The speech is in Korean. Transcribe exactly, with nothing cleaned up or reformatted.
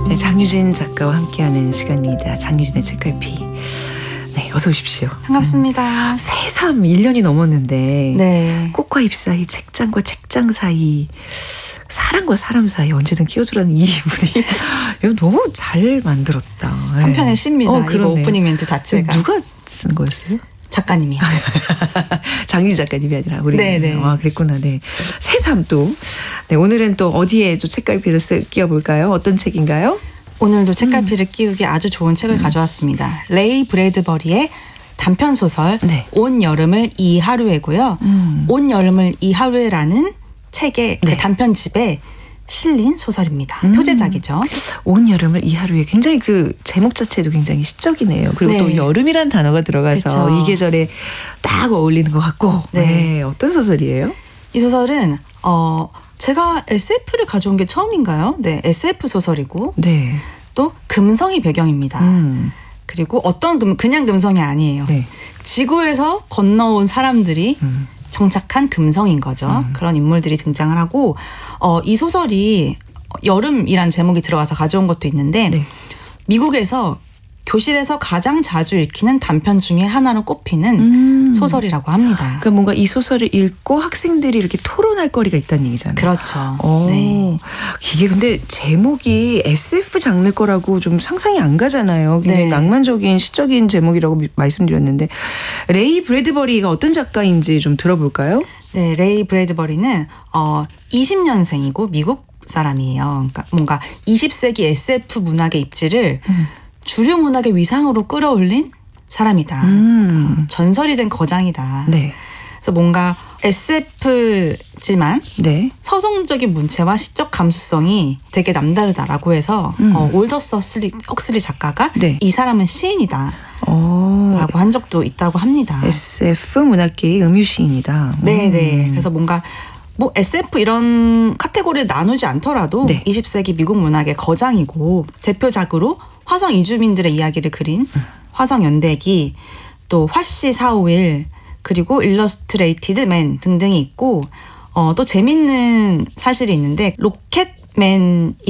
네, 장유진 작가와 함께하는 시간입니다. 장유진의 책갈피. 네, 어서 오십시오. 반갑습니다. 음, 새삼 일 년이 넘었는데 네. 꽃과 잎 사이, 책장과 책장 사이, 사람과 사람 사이 언제든 끼어들어가는 이 이분이 이거 너무 잘 만들었다. 한편의 시입니다. 어, 이거 오프닝 멘트 자체가. 누가 쓴 거였어요? 작가님이요. 장유진 작가님이 아니라 우리. 네네. 아, 그랬구나. 네. 새삼 또. 네, 오늘은 또 어디에 좀 책갈피를 쓰, 끼워볼까요? 어떤 책인가요? 오늘도 책갈피를 음. 끼우기 아주 좋은 책을 음. 가져왔습니다. 레이 브래드버리의 단편 소설 네. 온 여름을 이 하루에고요. 음. 온 여름을 이 하루에라는 책의 네. 그 단편집에 실린 소설입니다. 음. 표제작이죠. 온 여름을 이 하루에 굉장히 그 제목 자체도 굉장히 시적이네요. 그리고 네. 또 여름이란 단어가 들어가서 그쵸. 이 계절에 딱 어울리는 것 같고. 네. 네. 어떤 소설이에요? 이 소설은 어 제가 에스에프를 가져온 게 처음인가요? 네, 에스에프 소설이고 네. 또 금성이 배경입니다. 음. 그리고 어떤 금 그냥 금성이 아니에요. 네. 지구에서 건너온 사람들이 음. 정착한 금성인 거죠. 음. 그런 인물들이 등장을 하고 어, 이 소설이 여름이란 제목이 들어가서 가져온 것도 있는데 네. 미국에서 교실에서 가장 자주 읽히는 단편 중에 하나로 꼽히는 음. 소설이라고 합니다. 그러니까 뭔가 이 소설을 읽고 학생들이 이렇게 토론할 거리가 있다는 얘기잖아요. 그렇죠. 네. 이게 근데 제목이 에스에프 장르 거라고 좀 상상이 안 가잖아요. 굉장히 네. 낭만적인 시적인 제목이라고 말씀드렸는데 레이 브래드버리가 어떤 작가인지 좀 들어볼까요? 네, 레이 브래드버리는 어, 이십 년생이고 미국 사람이에요. 그러니까 뭔가 이십 세기 에스에프 문학의 입지를 음. 주류 문학의 위상으로 끌어올린 사람이다. 음. 전설이 된 거장이다. 네. 그래서 뭔가 에스에프지만 네. 서정적인 문체와 시적 감수성이 되게 남다르다라고 해서 음. 어, 올더스 헉슬리, 헉슬리 작가가 네. 이 사람은 시인이다. 오. 라고 한 적도 있다고 합니다. 에스에프 문학계의 음유시인이다. 네네. 음. 그래서 뭔가 뭐 에스에프 이런 카테고리를 나누지 않더라도 네. 이십 세기 미국 문학의 거장이고 대표작으로 화성 이주민들의 이야기를 그린 음. 화성 연대기, 또 화씨 사오일, 그리고 일러스트레이티드 맨 등등이 있고 어, 또 재밌는 사실이 있는데 로켓맨이라는